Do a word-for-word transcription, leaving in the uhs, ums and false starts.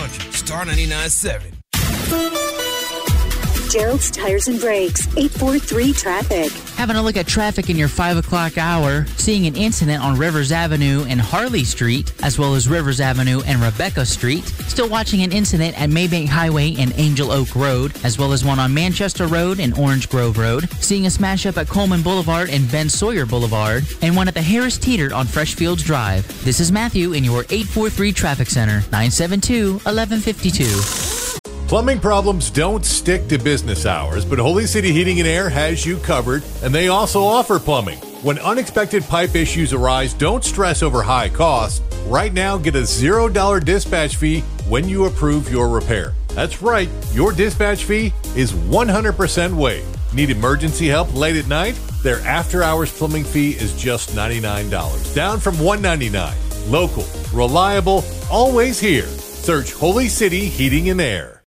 country, Star ninety-nine point seven. Gerald's Tires and Brakes, eight four three traffic. Having a look at traffic in your five o'clock hour, seeing an incident on Rivers Avenue and Harley Street, as well as Rivers Avenue and Rebecca Street. Still watching an incident at Maybank Highway and Angel Oak Road, as well as one on Manchester Road and Orange Grove Road. Seeing a smash up at Coleman Boulevard and Ben Sawyer Boulevard, and one at the Harris Teeter on Freshfields Drive. This is Matthew in your eight four three Traffic Center, nine seven two, one one five two. Plumbing problems don't stick to business hours, but Holy City Heating and Air has you covered, and they also offer plumbing. When unexpected pipe issues arise, don't stress over high costs. Right now, get a zero dollar dispatch fee when you approve your repair. That's right, your dispatch fee is one hundred percent waived. Need emergency help late at night? Their after-hours plumbing fee is just ninety-nine dollars, down from one hundred ninety-nine dollars. Local, reliable, always here. Search Holy City Heating and Air.